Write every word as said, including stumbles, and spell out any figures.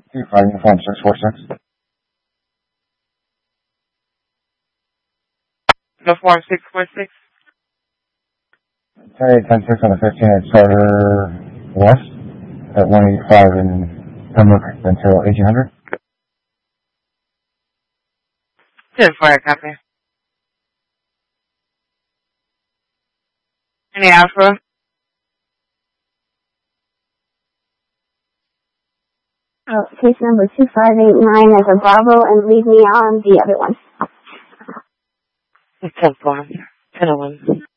Two five uniform six four six. Uniform six four six. Okay, ten six on the fifteen at Charter West at one eighty-five in Pembroke until eighteen hundred. ten four, copy. Any Alpha? Oh, case number two five eight nine as a Bravo and leave me on the other one. ten four. ten eleven.